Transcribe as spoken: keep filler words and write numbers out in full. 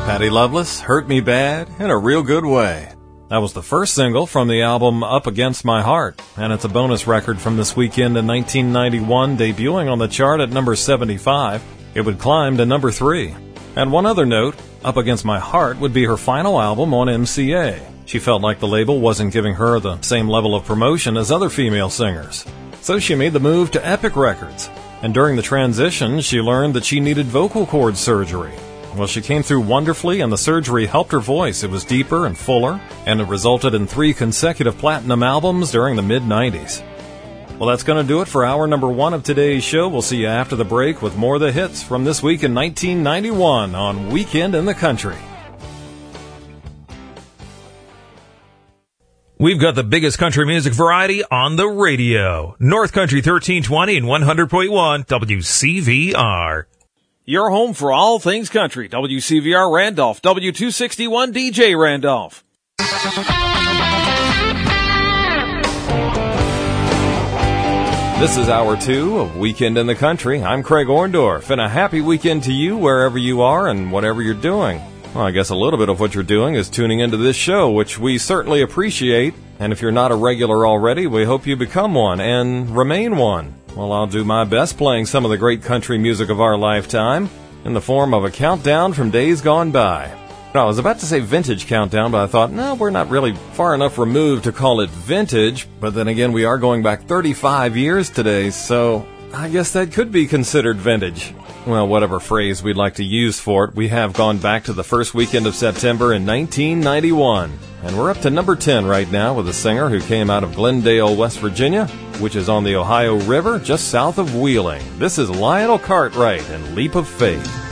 Patty Loveless, Hurt Me Bad, in a Real Good Way. That was the first single from the album Up Against My Heart, and it's a bonus record from this weekend in nineteen ninety-one, debuting on the chart at number seventy-five. It would climb to number three. And one other note, Up Against My Heart would be her final album on M C A. She felt like the label wasn't giving her the same level of promotion as other female singers. So she made the move to Epic Records, and during the transition, she learned that she needed vocal cord surgery. Well, she came through wonderfully, and the surgery helped her voice. It was deeper and fuller, and it resulted in three consecutive platinum albums during the mid nineties. Well, that's going to do it for hour number one of today's show. We'll see you after the break with more of the hits from this week in nineteen ninety-one on Weekend in the Country. We've got the biggest country music variety on the radio. North Country thirteen twenty and one hundred point one W C V R. Your home for all things country. W C V R Randolph, W two sixty-one D J Randolph. This is hour two of Weekend in the Country. I'm Craig Orndorff, and a happy weekend to you wherever you are and whatever you're doing. Well, I guess a little bit of what you're doing is tuning into this show, which we certainly appreciate. And if you're not a regular already, we hope you become one and remain one. Well, I'll do my best playing some of the great country music of our lifetime in the form of a countdown from days gone by. Now, I was about to say vintage countdown, but I thought, no, we're not really far enough removed to call it vintage. But then again, we are going back thirty-five years today, so I guess that could be considered vintage. Well, whatever phrase we'd like to use for it, we have gone back to the first weekend of September in nineteen ninety-one. And we're up to number ten right now with a singer who came out of Glendale, West Virginia, which is on the Ohio River just south of Wheeling. This is Lionel Cartwright and Leap of Faith.